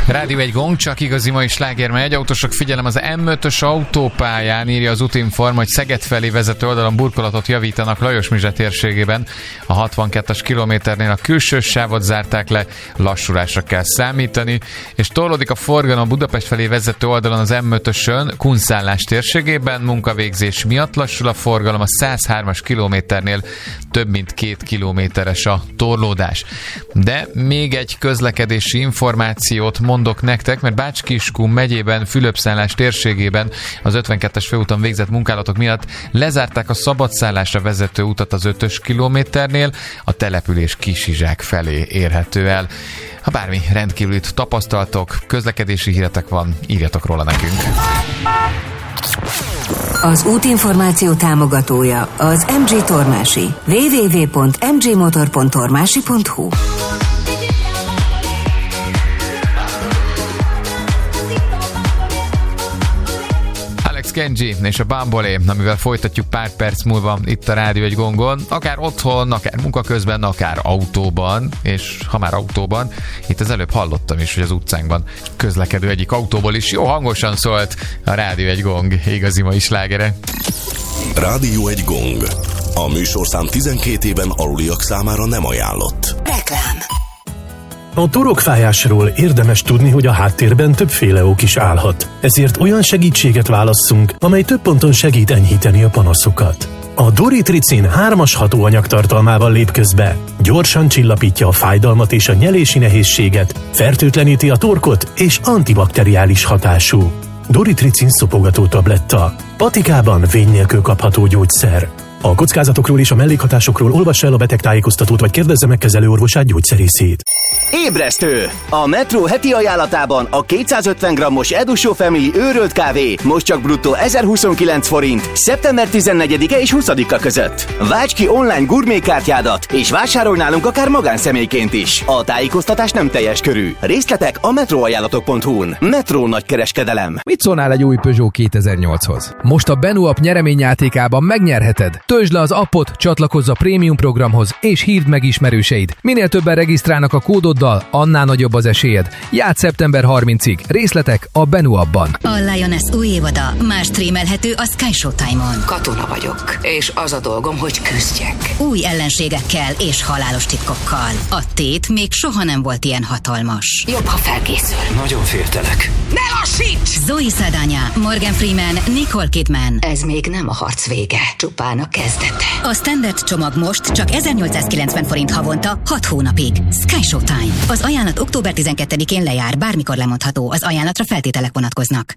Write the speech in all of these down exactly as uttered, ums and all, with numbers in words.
Rádió egy gong, csak igazi mai sláger megy. Autósok, figyelem, az em ötös autópályán, írja az Útinform, hogy Szeged felé vezető oldalon burkolatot javítanak Lajosmizse térségében. A hatvankettes kilométernél a külső sávot zárták le, lassulásra kell számítani, és torlódik a forgalom Budapest felé vezető oldalon az em ötösön Kunszállás térségében. Munkavégzés miatt lassul a forgalom, a százhármas kilométernél több mint két kilométeres a torlódás. De még egy közlekedési információt mondok nektek, mert Bács-Kiskun megyében, Fülöpszállás térségében az ötvenkettes főúton végzett munkálatok miatt lezárták a szabadszállásra vezető utat az ötös kilométernél, a település Kisizsák felé érhető el. Ha bármi rendkívülit tapasztaltok, közlekedési híretek van, írjatok róla nekünk. Az útinformáció támogatója az em gé Tormási. double-u double-u double-u pont em gé motor pont tormási pont hu. Kenji és a Bambolé, amivel folytatjuk pár perc múlva itt a Rádió egy gongon, akár otthon, akár munkaközben, akár autóban, és ha már autóban, itt az előbb hallottam is, hogy az utcánkban közlekedő egyik autóból is jó hangosan szólt a Rádió egy gong igazi mai slágere. Rádió egy gong. A műsorszám tizenkét éven aluliak számára nem ajánlott. Reklám. A torokfájásról érdemes tudni, hogy a háttérben többféle ok is állhat. Ezért olyan segítséget válasszunk, amely több ponton segít enyhíteni a panaszokat. A Doritricin hármas hatóanyag tartalmával lép közbe. Gyorsan csillapítja a fájdalmat és a nyelési nehézséget, fertőtleníti a torkot és antibakteriális hatású. Doritricin szopogató tabletta. Patikában vény nélkül kapható gyógyszer. A kockázatokról és a mellékhatásokról olvassa el a betegtájékoztatót, vagy kérdezze meg kezelőorvosát, gyógyszerészét. Ébresztő! A Metro heti ajánlatában a kétszázötven grammos Eduso Family őrölt kávé most csak bruttó ezerhuszonkilenc forint szeptember tizennegyedike és huszadika között. Válts ki online gurmékártyádat, és vásárolj nálunk akár magánszemélyként is. A tájékoztatás nem teljes körű. Részletek a metroajánlatok pont hu-n. Metro nagykereskedelem. Mit szólnál egy új Peugeot kétezer-nyolchoz? Most a Benu App nyereményjátékában megnyerheted. Töltsd le az appot, csatlakozz a prémium programhoz, és hívd meg ismerőseid. Minél többen regisztrálnak a kódoddal, annál nagyobb az esélyed. Játsz szeptember harmincadikáig. Részletek a Benu Appban. A Lioness új évada már streamelhető a Sky Showtime-on. Katona vagyok, és az a dolgom, hogy küzdjek. Új ellenségekkel és halálos titkokkal. A tét még soha nem volt ilyen hatalmas. Jobb, ha felkészül. Nagyon féltelek. Ne lassíts! Zoe Saldana, Morgan Freeman, Nicole Kidman. Ez még nem a harc vége, csupán a kezdete. A standard csomag most csak ezernyolcszázkilencven forint havonta, hat hónapig. Sky Showtime. Az ajánlat október tizenkettedikén lejár, bármikor lemondható. Az ajánlatra feltételek vonatkoznak.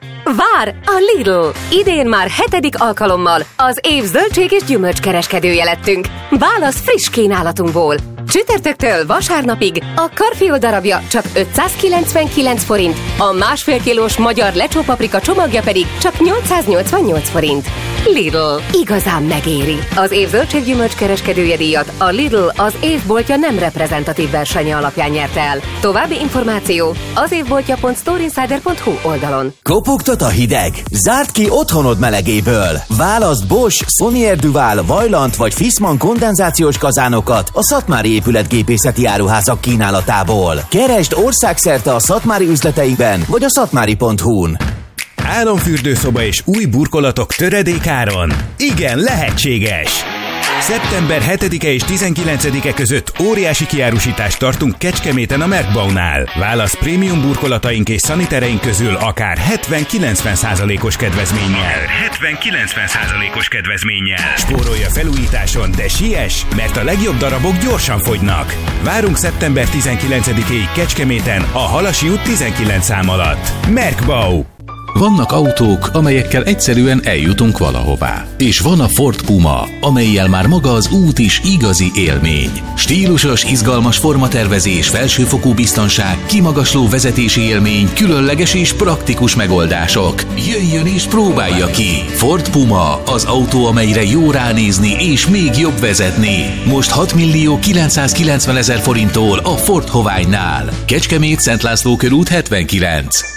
Vár a Lidl! Idén már hetedik alkalommal az év zöldség és gyümölcskereskedője lettünk. Válasz friss kínálatunkból. Csütörtöktől vasárnapig a karfiol darabja csak ötszázkilencvenkilenc forint, a másfél kilós magyar lecsó paprika csomagja pedig csak nyolcszáznyolcvannyolc forint. Lidl. Igazán megéri. Az év zöldséggyümölcs kereskedője díjat a Lidl az évboltja nem reprezentatív versenye alapján nyerte el. További információ az évboltja pont storeinsider pont hu oldalon. Kopogtat a hideg? Zárd ki otthonod melegéből. Válaszd Bosch, Sonier Duval, Vaillant vagy Fissmann kondenzációs kazánokat a Szatmári épületgépészeti áruházak kínálatából. Keresd országszerte a Szatmári üzleteiben vagy a szatmári pont hu-n. Álomfürdőszoba és új burkolatok töredékáron? Igen, lehetséges! szeptember hetedike és tizenkilencedike között óriási kiárusítást tartunk Kecskeméten a Merkbaunál. Válasz prémium burkolataink és szanitereink közül akár hetven-kilencven százalékos kedvezménnyel. hetven-kilencven százalékos kedvezménnyel. Spórolj a felújításon, de siess, mert a legjobb darabok gyorsan fogynak. Várunk szeptember tizenkilencedikéig Kecskeméten a Halasi út tizenkilenc szám alatt. Merkbau. Vannak autók, amelyekkel egyszerűen eljutunk valahová. És van a Ford Puma, amellyel már maga az út is igazi élmény. Stílusos, izgalmas formatervezés, felsőfokú biztonság, kimagasló vezetési élmény, különleges és praktikus megoldások. Jöjjön és próbálja ki! Ford Puma, az autó, amelyre jó ránézni és még jobb vezetni. Most hat millió kilencszázkilencvenezer forinttól a Ford Hoványnál. Kecskemét, Szent László körút hetvenkilenc.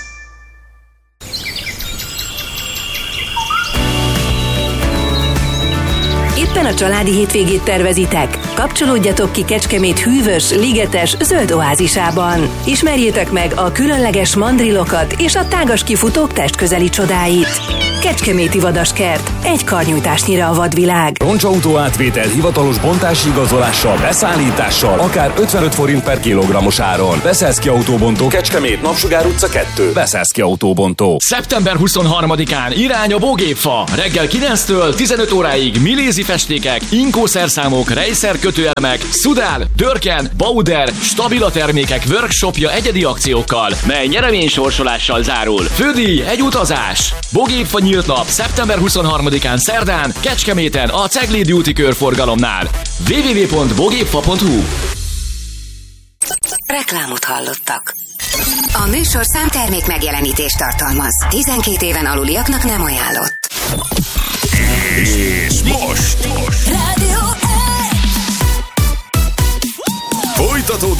Éppen a családi hétvégét tervezitek? Kapcsolódjatok ki Kecskemét hűvös, ligetes, zöld oázisában. Ismerjétek meg a különleges mandrilokat és a tágas kifutók testközeli csodáit. Kecskeméti Vadaskert, egy karnyújtásnyira a vadvilág. Roncsautó átvétel hivatalos bontási igazolással, beszállítással, akár ötvenöt forint per kilogrammos áron. Beszélszki Autóbontó, Kecskemét, Napsugár utca kettő. Beszélszki Autóbontó. szeptember huszonharmadikán irány a Bogépfa. Reggel kilenctől tizenöt óráig Milézi festékek, Inkó szerszámok, Rejszer kötőelemek, Szudál, Dörken, Bauder, Stabila termékek workshopja egyedi akciókkal, mely nyereménysorsolással zárul. Fődíj egy utazás. Bogépfa nyílt nap szeptember huszonharmadikán szerdán Kecskeméten a Ceglédi úti körforgalomnál. double-u double-u double-u pont bogépfa pont hu. Reklámot hallottak. A műsorszám termék megjelenítést tartalmaz. tizenkét éven aluliaknak nem ajánlott. És most, most. Rádió folytatódik